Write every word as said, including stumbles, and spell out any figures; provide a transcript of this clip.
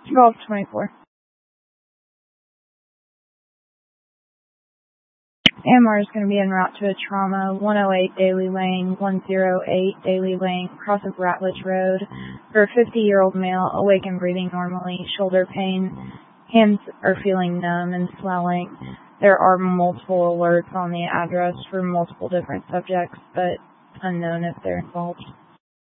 twelve twenty-four. A M R is going to be en route to a trauma, one oh eight Daly Lane, one oh eight Daly Lane, cross of Ratledge Road, for a fifty-year-old male, awake and breathing normally, shoulder pain, hands are feeling numb and swelling. There are multiple alerts on the address for multiple different subjects, but unknown if they're involved.